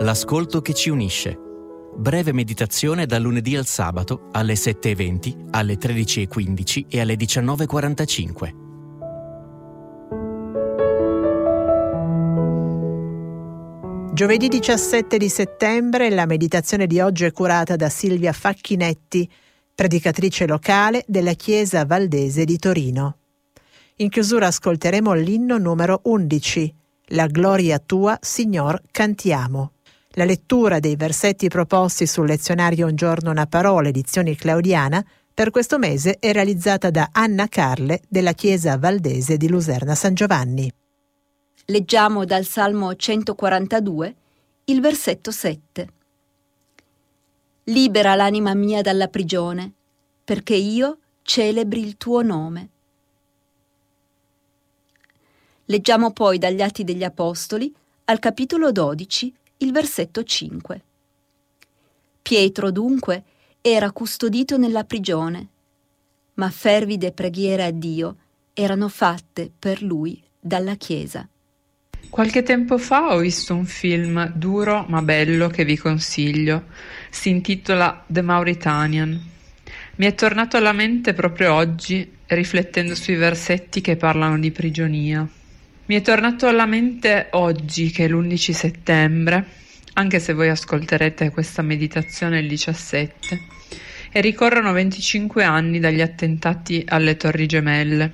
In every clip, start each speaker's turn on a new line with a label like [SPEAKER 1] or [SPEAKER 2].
[SPEAKER 1] l'ascolto che ci unisce. Breve meditazione dal lunedì al sabato alle 7:20, alle 13:15 e alle 19:45.
[SPEAKER 2] Giovedì 17 di settembre la meditazione di oggi è curata da Silvia Facchinetti, predicatrice locale della Chiesa Valdese di Torino. In chiusura ascolteremo l'inno numero 11, La gloria tua, Signor, cantiamo. La lettura dei versetti proposti sul lezionario Un giorno una parola, edizioni Claudiana, per questo mese è realizzata da Anna Carle della Chiesa Valdese di Luserna San Giovanni.
[SPEAKER 3] Leggiamo dal Salmo 142, il versetto 7. Libera l'anima mia dalla prigione, perché io celebri il tuo nome. Leggiamo poi dagli Atti degli Apostoli, al capitolo 12, il versetto 5. Pietro, dunque, era custodito nella prigione, ma fervide preghiere a Dio erano fatte per lui dalla Chiesa.
[SPEAKER 4] Qualche tempo fa ho visto un film duro ma bello che vi consiglio. Si intitola The Mauritanian. Mi è tornato alla mente proprio oggi, riflettendo sui versetti che parlano di prigionia. Mi è tornato alla mente oggi, che è l'11 settembre, anche se voi ascolterete questa meditazione il 17, e ricorrono 25 anni dagli attentati alle Torri Gemelle.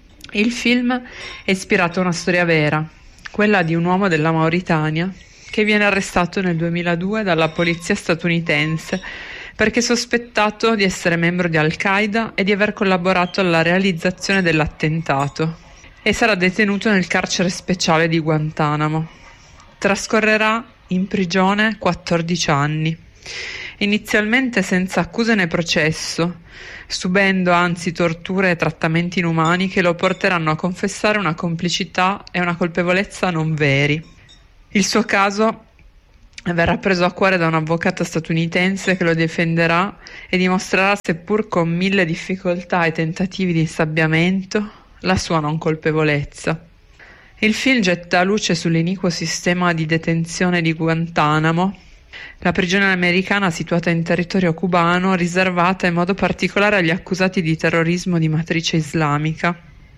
[SPEAKER 4] Il film è ispirato a una storia vera, quella di un uomo della Mauritania che viene arrestato nel 2002 dalla polizia statunitense perché sospettato di essere membro di Al-Qaeda e di aver collaborato alla realizzazione dell'attentato, e sarà detenuto nel carcere speciale di Guantanamo. Trascorrerà in prigione 14 anni, inizialmente senza accuse né processo, subendo anzi torture e trattamenti inumani che lo porteranno a confessare una complicità e una colpevolezza non veri. Il suo caso verrà preso a cuore da un avvocato statunitense che lo difenderà e dimostrerà, seppur con 1000 difficoltà e tentativi di insabbiamento, la sua non colpevolezza. Il film getta luce sull'iniquo sistema di detenzione di Guantanamo, la prigione americana situata in territorio cubano, riservata in modo particolare agli accusati di terrorismo di matrice islamica,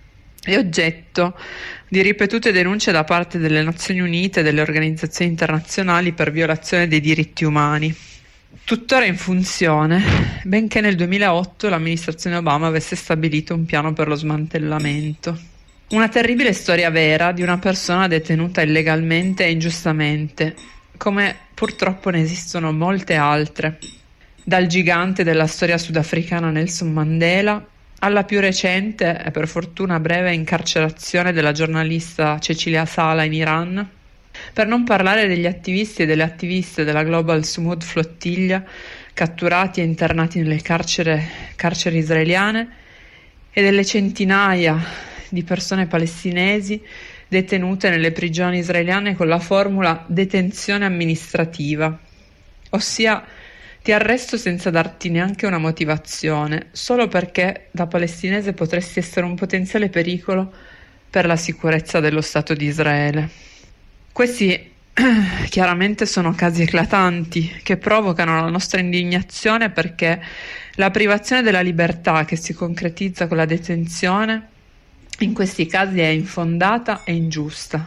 [SPEAKER 4] è oggetto di ripetute denunce da parte delle Nazioni Unite e delle organizzazioni internazionali per violazione dei diritti umani. Tuttora in funzione, benché nel 2008 l'amministrazione Obama avesse stabilito un piano per lo smantellamento. Una terribile storia vera di una persona detenuta illegalmente e ingiustamente, come purtroppo ne esistono molte altre, dal gigante della storia sudafricana Nelson Mandela alla più recente e per fortuna breve incarcerazione della giornalista Cecilia Sala in Iran, per non parlare degli attivisti e delle attiviste della Global Sumud Flottiglia catturati e internati nelle carceri israeliane e delle centinaia di persone palestinesi detenute nelle prigioni israeliane con la formula detenzione amministrativa, ossia ti arresto senza darti neanche una motivazione, solo perché da palestinese potresti essere un potenziale pericolo per la sicurezza dello Stato di Israele. Questi chiaramente sono casi eclatanti che provocano la nostra indignazione, perché la privazione della libertà che si concretizza con la detenzione in questi casi è infondata e ingiusta.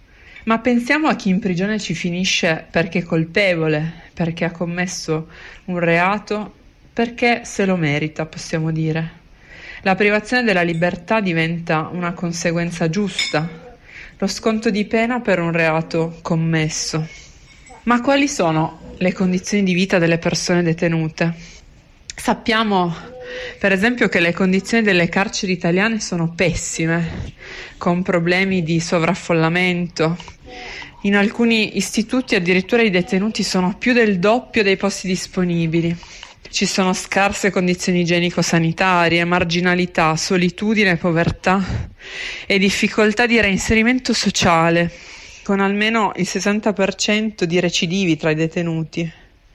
[SPEAKER 4] Ma pensiamo a chi in prigione ci finisce perché è colpevole, perché ha commesso un reato, perché se lo merita, possiamo dire. La privazione della libertà diventa una conseguenza giusta, lo sconto di pena per un reato commesso. Ma quali sono le condizioni di vita delle persone detenute? Sappiamo, per esempio, che le condizioni delle carceri italiane sono pessime, con problemi di sovraffollamento. In alcuni istituti addirittura i detenuti sono più del doppio dei posti disponibili. Ci sono scarse condizioni igienico-sanitarie, marginalità, solitudine, povertà e difficoltà di reinserimento sociale, con almeno il 60% di recidivi tra i detenuti,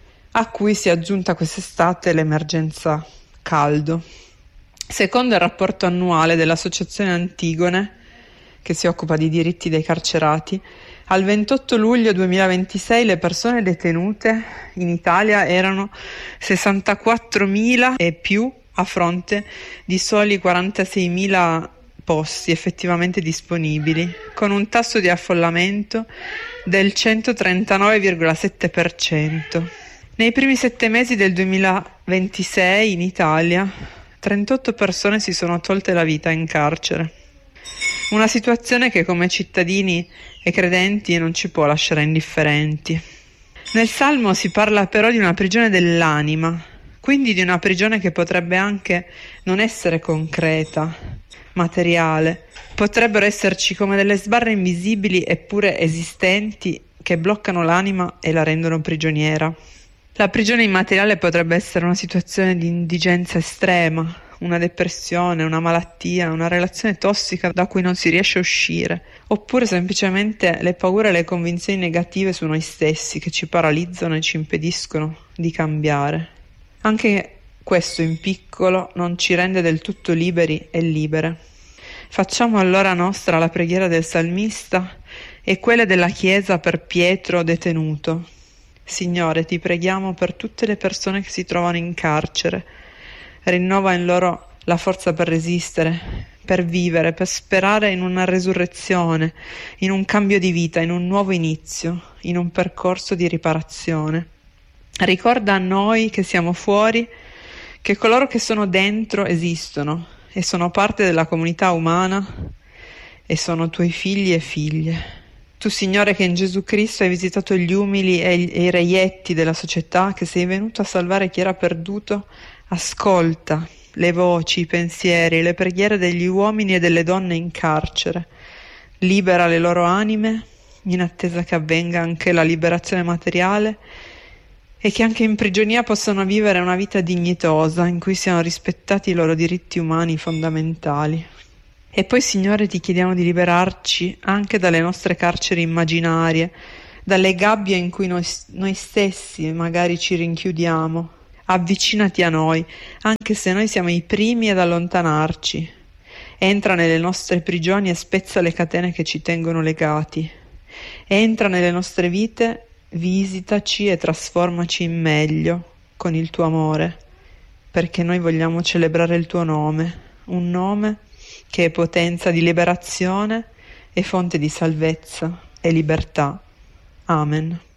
[SPEAKER 4] a cui si è aggiunta quest'estate l'emergenza caldo. Secondo il rapporto annuale dell'Associazione Antigone, che si occupa di diritti dei carcerati, Al 28 luglio 2026 le persone detenute in Italia erano 64.000 e più, a fronte di soli 46.000 posti effettivamente disponibili, con un tasso di affollamento del 139,7%. Nei primi 7 mesi del 2026 in Italia 38 persone si sono tolte la vita in carcere. Una situazione che come cittadini e credenti non ci può lasciare indifferenti. Nel Salmo si parla però di una prigione dell'anima, quindi di una prigione che potrebbe anche non essere concreta, materiale. Potrebbero esserci come delle sbarre invisibili eppure esistenti che bloccano l'anima e la rendono prigioniera. La prigione immateriale potrebbe essere una situazione di indigenza estrema, una depressione, una malattia, una relazione tossica da cui non si riesce a uscire, oppure semplicemente le paure e le convinzioni negative su noi stessi che ci paralizzano e ci impediscono di cambiare. Anche questo in piccolo non ci rende del tutto liberi e libere. Facciamo allora nostra la preghiera del salmista e quelle della Chiesa per Pietro detenuto. Signore, ti preghiamo per tutte le persone che si trovano in carcere. Rinnova in loro la forza per resistere, per vivere, per sperare in una resurrezione, in un cambio di vita, in un nuovo inizio, in un percorso di riparazione. Ricorda a noi che siamo fuori che coloro che sono dentro esistono e sono parte della comunità umana e sono tuoi figli e figlie. Tu, Signore, che in Gesù Cristo hai visitato gli umili e i reietti della società, che sei venuto a salvare chi era perduto, ascolta le voci, i pensieri, le preghiere degli uomini e delle donne in carcere. Libera le loro anime in attesa che avvenga anche la liberazione materiale e che anche in prigionia possano vivere una vita dignitosa in cui siano rispettati i loro diritti umani fondamentali. E poi, Signore, ti chiediamo di liberarci anche dalle nostre carceri immaginarie, dalle gabbie in cui noi stessi magari ci rinchiudiamo. Avvicinati a noi, anche se noi siamo i primi ad allontanarci. Entra nelle nostre prigioni e spezza le catene che ci tengono legati. Entra nelle nostre vite, visitaci e trasformaci in meglio con il tuo amore, perché noi vogliamo celebrare il tuo nome, un nome che è potenza di liberazione e fonte di salvezza e libertà. Amen.